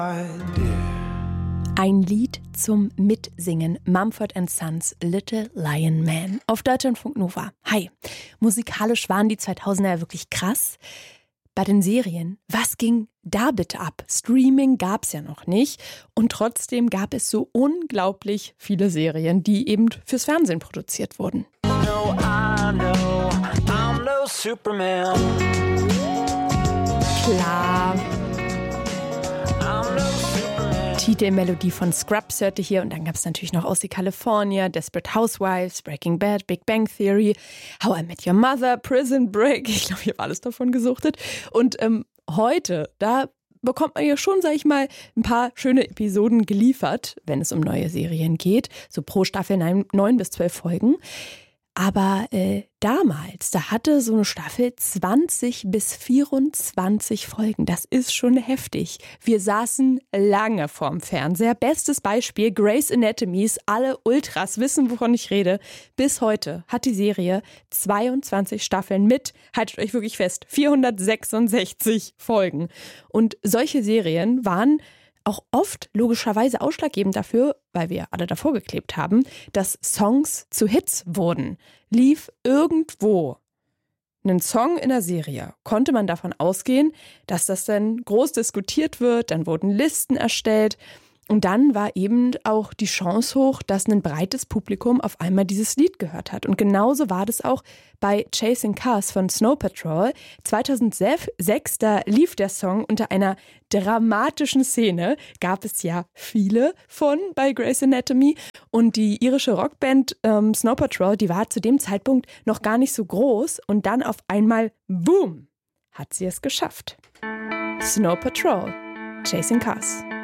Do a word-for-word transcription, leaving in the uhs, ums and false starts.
Ein Lied zum Mitsingen. Mumford and Sons, Little Lion Man. Auf Deutschlandfunk Nova. Hi. Musikalisch waren die zweitausender ja wirklich krass. Bei den Serien, was ging da bitte ab? Streaming gab's ja noch nicht. Und trotzdem gab es so unglaublich viele Serien, die eben fürs Fernsehen produziert wurden. No, I know, I'm no Superman. Klar. Titelmelodie von Scrubs hörte hier und dann gab es natürlich noch Aussie California, Desperate Housewives, Breaking Bad, Big Bang Theory, How I Met Your Mother, Prison Break. Ich glaube, ich habe alles davon gesuchtet. Und ähm, heute, da bekommt man ja schon, sag ich mal, ein paar schöne Episoden geliefert, wenn es um neue Serien geht. So pro Staffel neun bis zwölf Folgen. Aber äh, damals, da hatte so eine Staffel zwanzig bis vierundzwanzig Folgen. Das ist schon heftig. Wir saßen lange vorm Fernseher. Bestes Beispiel, Grey's Anatomy. Alle Ultras wissen, wovon ich rede. Bis heute hat die Serie zweiundzwanzig Staffeln mit, haltet euch wirklich fest, vierhundertsechsundsechzig Folgen. Und solche Serien waren auch oft logischerweise ausschlaggebend dafür, weil wir alle davor geklebt haben, dass Songs zu Hits wurden. Lief irgendwo einen Song in der Serie, konnte man davon ausgehen, dass das dann groß diskutiert wird, dann wurden Listen erstellt und dann war eben auch die Chance hoch, dass ein breites Publikum auf einmal dieses Lied gehört hat. Und genauso war das auch bei Chasing Cars von Snow Patrol. zweitausendsechs, da lief der Song unter einer dramatischen Szene. Gab es ja viele von bei Grey's Anatomy. Und die irische Rockband ähm, Snow Patrol, die war zu dem Zeitpunkt noch gar nicht so groß. Und dann auf einmal, boom, hat sie es geschafft. Snow Patrol, Chasing Cars.